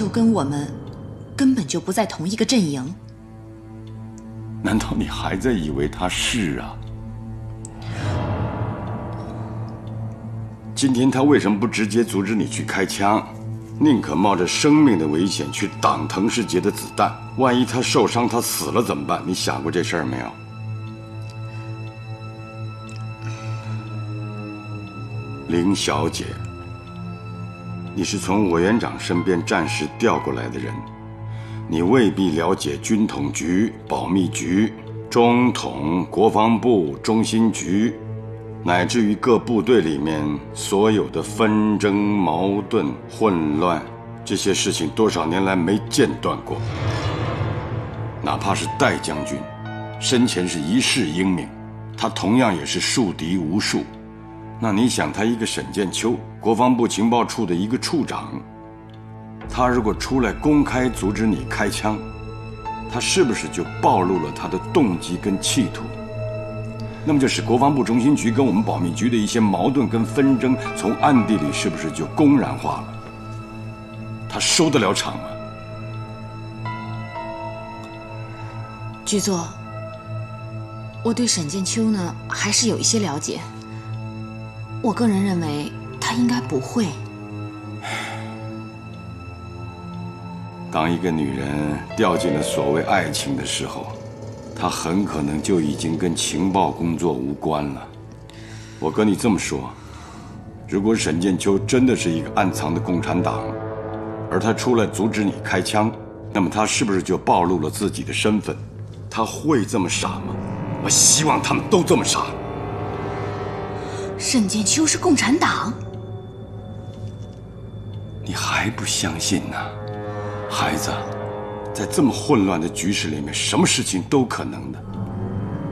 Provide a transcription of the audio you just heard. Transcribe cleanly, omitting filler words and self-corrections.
跟我们根本就不在同一个阵营。 难道你还在以为他是啊？今天他为什么不直接阻止你去开枪，宁可冒着生命的危险去挡滕世杰的子弹？万一他受伤，他死了怎么办？你想过这事儿没有？林小姐，你是从委员长身边暂时调过来的人，你未必了解军统局、保密局、中统、国防部、中心局，乃至于各部队里面所有的纷争、矛盾、混乱，这些事情多少年来没间断过。哪怕是戴将军，生前是一世英名，他同样也是树敌无数。那你想，他一个沈建秋，国防部情报处的一个处长，他如果出来公开阻止你开枪，他是不是就暴露了他的动机跟企图？那么就使国防部中心局跟我们保密局的一些矛盾跟纷争从暗地里是不是就公然化了？他收得了场吗？ 局座，我对沈建秋呢还是有一些了解，我个人认为他应该不会。 当一个女人掉进了所谓爱情的时候，她很可能就已经跟情报工作无关了。我跟你这么说，如果沈建秋真的是一个暗藏的共产党，而他出来阻止你开枪，那么他是不是就暴露了自己的身份？他会这么傻吗？我希望他们都这么傻。 沈建秋是共产党？ 你还不相信呢？孩子，在这么混乱的局势里面，什么事情都可能的。